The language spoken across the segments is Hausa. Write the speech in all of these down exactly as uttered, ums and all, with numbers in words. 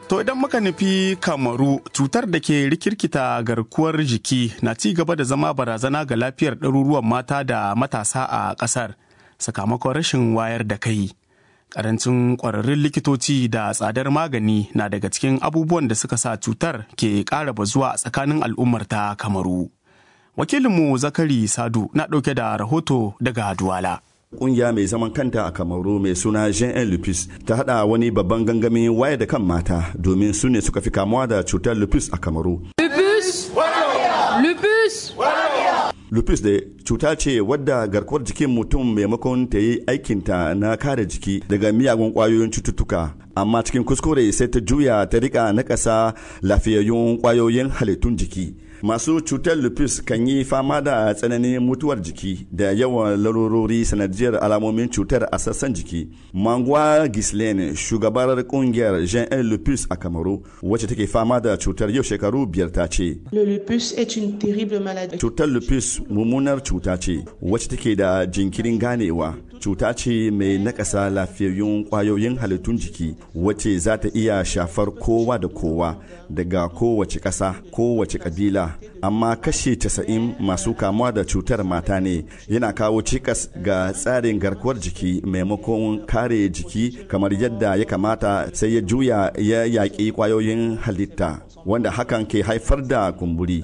To idan muka nufi Kamaru, cutar da ke rikirkita garkuwar jiki na ci gaba da zama barazana ga lafiyar ɗaruruwan mata da matasa a ƙasar sakamakon rashin wayar da kai. Ƙarancin ƙwararrun likitoci da tsadar magani na daga cikin abubuwan da suka sa cutar ke ƙara bazuwa a tsakanin al'ummar ta Kamaru. Wakilinmu Zakari Sadu na ɗauke da rahoto daga Duwala. Kungiya mai zaman kanta a Kamaru mai suna Jean Lupus ta hada wani babban gangamin wayar da kan mata domin su ne suka fi kamuwa da cutar lupus a Kamaru. Lupus! Lupus! Lupus da cuta ce wadda garkuwar jikin mutum maimakon ta yi aikinta na kare jiki daga miyagun kwayoyin cututtuka, amma cikin kuskure sai ta juya ta rika nakasa lafiyayyun kwayoyin halittun jiki. Masu cutar lupus kan yi fama da tsananin mutuwar jiki da yawan larurori sanadiyar alamomin cutar a sassan jiki. Mangwa Ghislaine, shugabar kungiyar Jean Lupus a Kamaru, wacce take fama da cutar yau shekaru biyar, ta ce, cutar lupus mummunar cuta ce wacce take da jinkirin ganewa. Cuta ce mai nakasa lafiyayyun kwayoyin halittun jiki wacce za ta iya shafar kowa da kowa daga kowace ƙasa, kowace ƙabila, amma kashi casa'in masu kamuwa da cutar mata ne. Yana kawo cikas ga tsarin garkuwar jiki maimakon kare jiki kamar yadda ya kamata, sai ya juya ya yaƙi kwayoyin halitta, wanda hakan ke haifar da kumburi.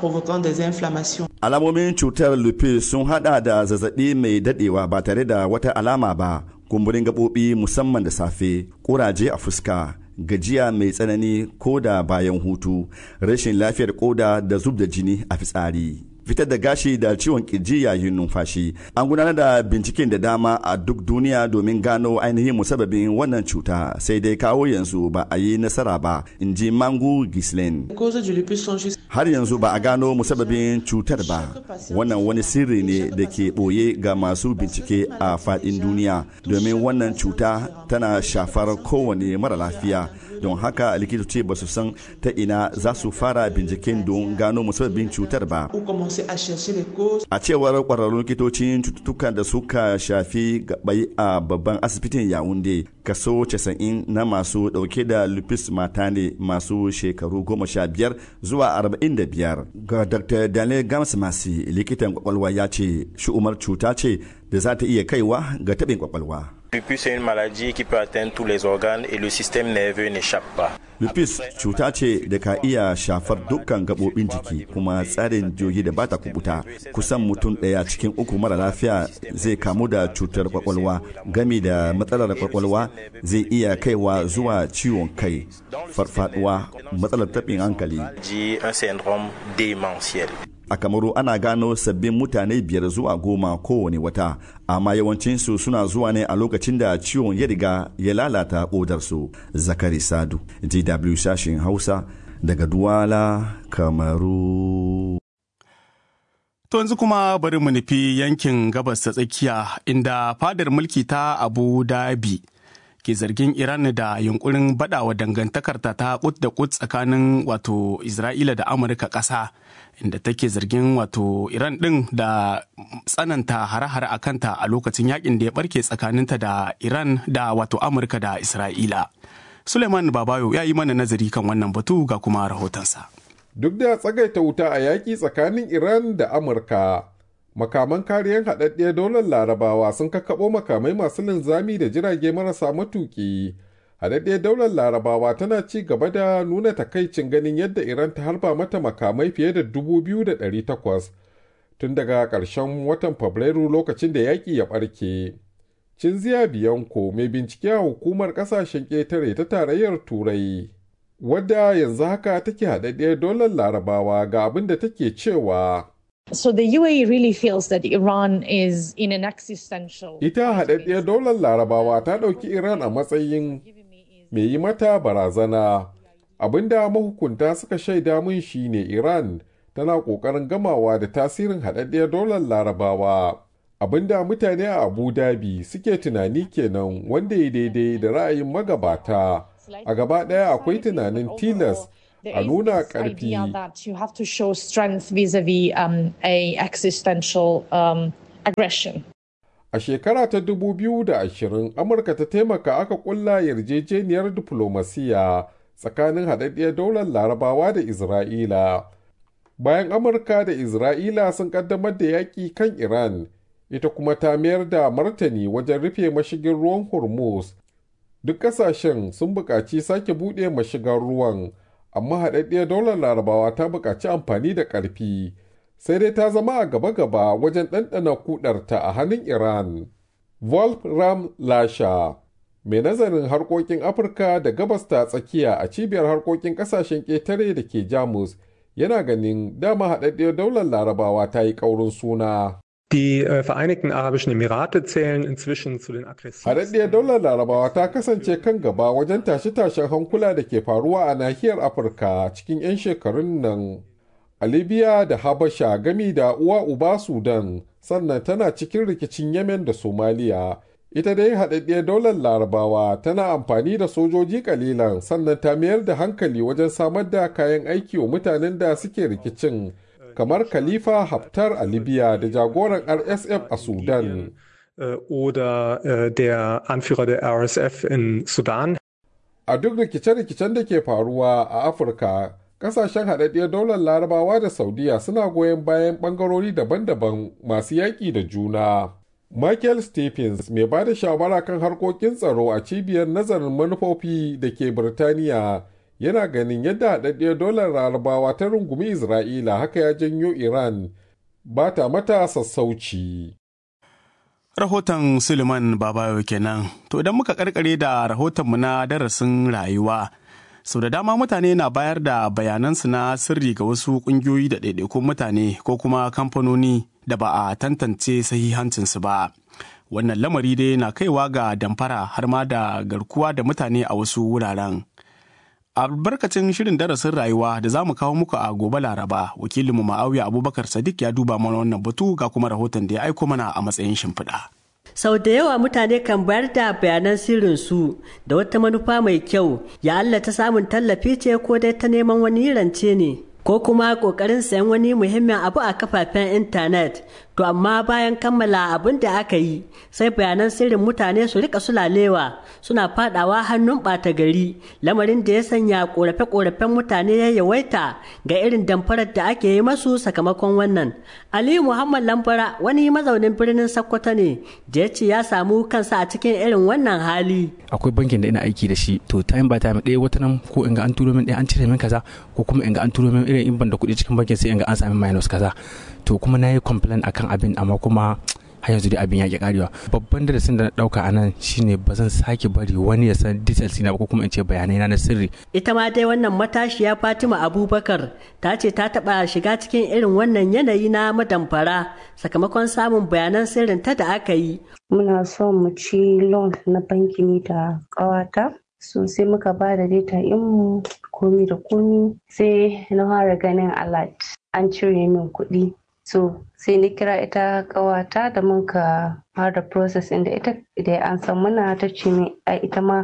Alamomin cutar lupus sun hada da zazzabi mai dadewa ba tare da wata alama ba, kumburin gaɓoɓi musamman da safe, ƙuraje a fuska, gajiya mai tsanani ko da bayan hutu, rashin lafiyar koda da zub da jini a fitsari, fitar da gashi da ciwon kirji yayin numfashi. An gudanar da binciken da dama a duk duniya domin gano ainihin musababin wannan cuta, sai dai kawo yanzu ba a yi nasara ba, in ji Mangu Ghislaine. Har yanzu ba a gano musababin cutar ba. Wannan wani sirri ne da ke ɓoye ga masu bincike a faɗin duniya, domin wannan cuta tana shafar kowane mara lafiya. Don haka likitoci ba su san ta ina za su fara binciken don gano musabbabin cutar ba. A cewar kwararrun likitocin cututtukan da suka shafi gabai a babban asibitin Yaounde, kaso casa'in na masu dauke da lupus mata ne masu shekaru goma sha biyar zuwa arba'in da biyar. Ga Doctor Daniel Gamsmasi, likitan kwakwalwa, ya ce shi'umar cuta ce da za ta iya kaiwa ga taɓin kwakwalwa. Lupus est une maladie qui peut atteindre tous les organes et le système nerveux n'échappe pas. Lupus cuta ce da ka iya shafar dukkan gaɓoɓin jiki, kuma tsarin jiyoyi da bata kubuta. Kusan mutum ɗaya cikin uku mara lafiya zai kamu da cutar kwakwalwa, gami da matsalar kwakwalwa zai iya kaiwa zuwa ciwon kai, farfaduwa, matsalar taɓin hankali. Un syndrome démentiel. A Kamaru ana gano sabbin mutane biyar zuwa goma kowane wata, amma yawancinsu suna zuwa ne a lokacin da ciwon ya riga ya lalata kodarsu. Zakari Sadu, D W sashin Hausa, daga Duwala, Kamaru. To yanzu kuma bari mu nufi yankin gabas ta tsakiya, inda fadar mulki ta Abu Dhabi ke zargin Iran da yunkurin badawa dangantakarta ta kut da kut tsakanin wato Isra'ila da Amurka ƙasa, inda take zargin wato Iran ɗin da tsananta hare-hare a kanta a lokacin yakin da ya barke tsakaninta da Iran da wato Amurka da Isra'ila. Suleiman Babayo ya yi mana nazari kan wannan batu ga kuma rahotonsa. Duk da tsagaita wuta a yaƙi tsakanin Iran da Amurka, makaman kariyar haɗaɗɗiyar daular Larabawa sun kakkaɓo makamai masu linzami da jirage marasa matuƙi. Haɗaɗɗiyar daular Larabawa tana ci gaba da nuna takaicin ganin yadda Iran ta harba mata makamai fiye da dubu biyu da ɗari takwas tun daga ƙarshen watan Fabrairu lokacin da yaƙi ya ɓarke. Cinziya Biyanko, mai bincike a hukumar ƙasashen ƙetare ta tarayyar Turai, wadda yanzu haka take haɗaɗɗiyar daular Larabawa, ga abin da take cewa. So the U A E really feels that Iran is in an existential... Ita haɗaɗɗiyar daular Larabawa ta ɗauki Iran a matsayin mai yi mata barazana. Abinda mahukunta suka shaida mun shine Iran tana ƙoƙarin gamawa da tasirin haɗaɗɗiyar daular Larabawa. Abinda mutane a Abu Dhabi suke tunani kenan, wanda ya daidai da ra'ayin magabata. A gaba ɗaya akwai tunanin tilas a nuna ƙarfi. A shekara ta dubu biyu da ashirin, Amurka ta taimaka aka ƙulla yarjejeniyar diflomasiyya tsakanin haɗaɗɗiyar daular larabawa da Isra'ila. Bayan Amurka da Isra'ila sun ƙaddamar da yaƙi kan Iran, ita kuma ta mayar da martani wajen rufe mashigin ruwan Hormuz. Duk ƙasashen sun buƙaci sake buɗe mashigar ruwan, amma haɗaɗɗiyar daular larabawa ta buƙaci amfani da ƙarfi, sai dai ta zama a gaba-gaba wajen ɗanɗana kuɗarta a hannun Iran. Wolfram Lasha, mai nazarin harkokin Afirka da gabas ta tsakiya a cibiyar harkokin ƙasashen ƙetare da ke Jamus, yana ganin dama haɗaɗɗiyar daular larabawa ta yi ƙaurin suna. Die äh, Vereinigten Arabischen Emirate zählen inzwischen zu den aggressivsten. Haɗaɗɗiyar daular larabawa ta kasance kan gaba wajen tashe-tashen hankula da ke faruwa a nahiyar Afirka cikin 'yan shekarun nan. A Libya da Habasha gami da uwa uba Sudan, sannan tana cikin rikicin Yemen da Somaliya. Ita dai haɗaɗɗiyar daular larabawa tana amfani da sojoji kalilan, sannan ta mayar da hankali wajen samar da kayan aiki wa mutanen da suke rikicin, kamar Khalifa Haftar a Libya da jagoran R S F a Sudan. Oder äh, der Anführer der R S F in Sudan. A duk rikice-rikicen da ke faruwa a Afirka, kasashen haɗaɗɗiyar daular larabawa da Saudiya suna goyon bayan ɓangarori daban-daban masu yaƙi da juna. Michael Stephens, mai ba da shawara kan harkokin tsaro a cibiyar nazarin manufofi da ke Birtaniya, yana ganin yadda haɗaɗɗiyar dolar larabawa ta rungumi Isra'ila haka ya janyo Iran ba ta mata sassauci. Rahoton Suleiman Babayo kenan. To idan muka karkare da rahotonmu na darasin rayuwa, sau da dama mutane na bayar da bayanansu na sirri ga wasu ƙungiyoyi da ɗaiɗaikun mutane ko kuma kamfanoni da ba a tantance sahihancinsu ba. Wannan lamari dai na kaiwa ga damfara har ma da garkuwa da mutane a wasu wuraren. Albarkacin shirin darasin rayuwa da za mu kawo muku a gobe Laraba, wakilinmu Ma'awiya Abubakar Sadiq ya duba mana wannan batu ga kuma rahoton da ya aiko mana a matsayin shimfiɗa. Sau da yawa mutane kan bayar da bayanan sirrinsu da wata manufa mai kyau, ya Allah ta samun tallafi ce ko dai ta neman wani rance ne, ko kuma ƙoƙarin sayan wani muhimmin abu a kafafen intanet. To amma bayan kammala abin da aka yi, sai bayanan sirrin mutane su rika sulalewa suna fadawa hannun ɓata gari, lamarin da ya sanya ƙorafe-ƙorafen mutane ya yawaita ga irin damfarar da ake yi masu sakamakon wannan. Aliyu Muhammad Lambara, wani mazaunin birnin Sokoto ne, da ya ce ya samu kansa a cikin irin wannan hali. Akwai bankin da ina aiki da shi, to time by time ɗaya wata nan ko in ga an turo min ɗaya an cire min kaza, ko kuma in ga an turo min irin in ban da kuɗi cikin bankin sai in ga an sami minus kaza. To kuma na yi complain akan abin amma kuma har yanzu dai abin ya ƙi karewa. Babban darasin da na ɗauka a nan shine ba zan sake bari wani ya san details na ko kuma in ce bayanai na sirri. Ita ma dai wannan matashiya Fatima Abubakar ta ce ta taɓa shiga cikin irin wannan yanayi na madamfara sakamakon samun bayanan sirrin ta da aka yi. Muna son mu ci loan na banki ne da ƙawata. So sai muka ba da data mu komi da komi, sai na fara ganin alert an cire min kuɗi. So sai ni kira ita kawata da muka fara process inda ita da an san muna ta ce min ita ma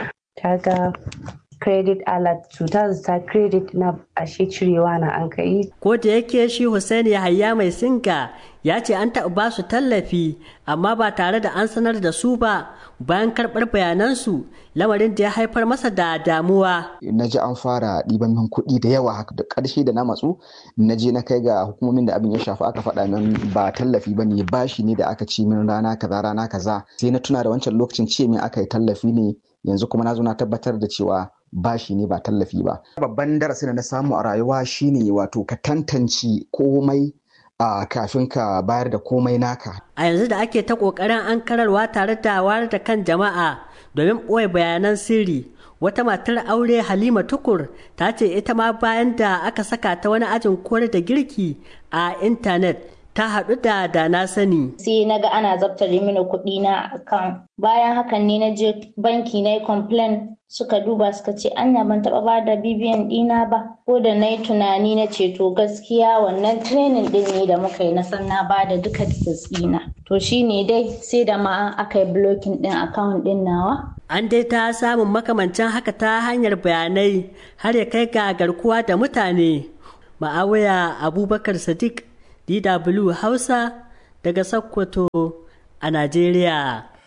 ta ga credit alert, to ta ta credit na ashe cirewa na an kai. Ko da yake shi Hussein Yahaya mai singa ya ce an taɓa ba su tallafi amma ba tare da an sanar da su ba bayan karɓar bayanansu, lamarin da ya haifar masa da damuwa. Na ji an fara ɗiban min kuɗi da yawa haka da ƙarshe da na matsu na je na kai ga hukumomin da abin ya shafi aka faɗa min ba tallafi ba ne, bashi ne da aka ci min rana kaza rana kaza. Sai na tuna da wancan lokacin ce min aka yi tallafi ne, yanzu kuma na zo na tabbatar da cewa bashi ne ba tallafi ba. Babban darasin da na samu a rayuwa shine wato ka tantance komai a kafin ka bayar da komai naka. A yanzu da ake ta ƙoƙarin an kararwa tare da wayar da kan jama'a domin ɓoye bayanan sirri, wata matar aure Halima Tukur ta ce ita ma bayan da aka saka ta wani ajin koyar da girki a intanet ta haɗu da da na sani. Sai na ga ana zabtare mini kuɗi na akan. Bayan hakan ne na je banki na yi complain, suka duba suka ce anya ban taɓa ba da bibiyan ɗina ba. Ko da na yi tunani na ce to gaskiya wannan training ɗin ne da muka yi na san na ba da duka details ɗina. To shi ne dai sai da ma aka yi blocking ɗin account ɗin nawa. An dai ta samun makamancin haka ta hanyar bayanai har ya kai ga garkuwa da mutane. Ma'awiya Abubakar Sadiq, D W Hausa daga Sokoto a Najeriya.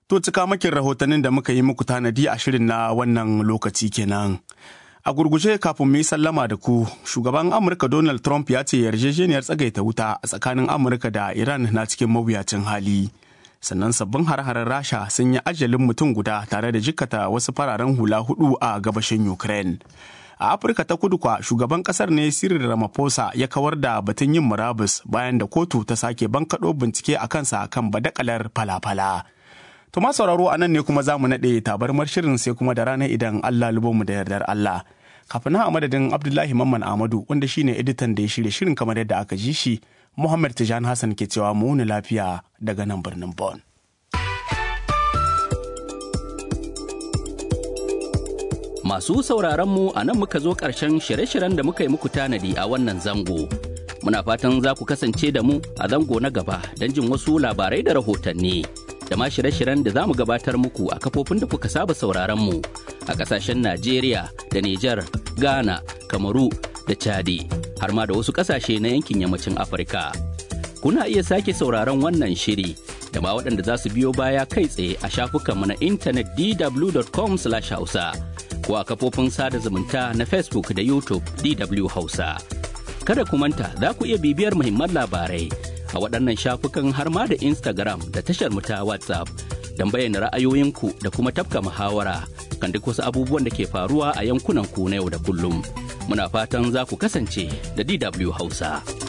To cika makin rahotannin da muka yi muku tanadi a shirin na wannan lokaci kenan. A gurguje kafin mu yi sallama da ku, shugaban Amurka Donald Trump ya ce yarjejeniyar tsagaita wuta a tsakanin Amurka da Iran na cikin mawuyacin hali. Sannan sabbin har-harar Rasha sun yi ajalin mutum guda tare da jikkata wasu fararen hula hudu a gabashin Ukraine. A Afirka ta kudu kwa shugaban kasar ne Cyril Ramaphosa ya kawar da batun yin murabus bayan da kotu ta sake bankaɗo bincike a kansa kan badakalar falafala. To ma sauraro a nan ne kuma za mu naɗe tabarmar shirin sai kuma da rana idan Allah lubo mu da yardar Allah. Kafin na a madadin Abdullahi Mamman Ahmadu wanda shine editan da ya shirya shirin kamar yadda aka ji shi, Muhammad Tijan Hassan ke cewa mu wuni lafiya daga nan birnin Bon. Masu sauraron mu a nan muka zo ƙarshen shirye-shiryen da muka yi muku tanadi a wannan zango. Muna fatan za ku kasance da mu a zango na gaba don jin wasu labarai da rahotanni. Da ma shirye-shiryen da za mu gabatar muku a kafofin da kuka saba sauraron mu a ƙasashen Najeriya da Nijar, Ghana, Kamaru da Chadi, har ma da wasu ƙasashe na yankin yammacin Afirka. Kuna iya sake sauraron wannan shiri da ma waɗanda za su biyo baya kai tsaye a shafukanmu na intanet d w dot com slash hausa ko a kafofin sada zumunta na Facebook da YouTube D W Hausa. Kada ku manta za ku iya bibiyar muhimman labarai a waɗannan shafukan har ma da Instagram da tashar mu ta WhatsApp don bayyana ra'ayoyinku da kuma tafka muhawara kan duk wasu abubuwan da ke faruwa a yankunan ku na yau da kullum. Muna fatan za ku kasance da D W Hausa.